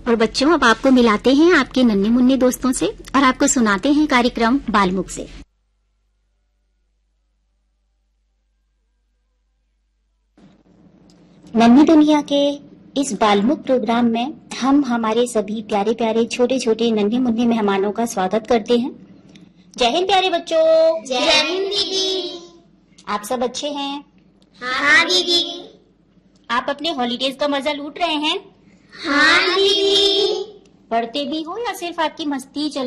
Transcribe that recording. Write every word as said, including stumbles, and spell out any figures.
और बच्चों, अब आपको मिलाते हैं आपके नन्हे मुन्ने दोस्तों से और आपको सुनाते हैं कार्यक्रम बालमुख से। नन्ही दुनिया के इस बालमुख प्रोग्राम में हम हमारे सभी प्यारे प्यारे छोटे छोटे नन्हे मुन्ने मेहमानों का स्वागत करते हैं। जय हिंद प्यारे बच्चों। जय हिंद दीदी। आप सब अच्छे हैं? हाँ दीदी। आप अपने हॉलीडेज का मजा लूट रहे हैं? हाँ दीदी। पढ़ते भी हो या सिर्फ आपकी मस्ती चल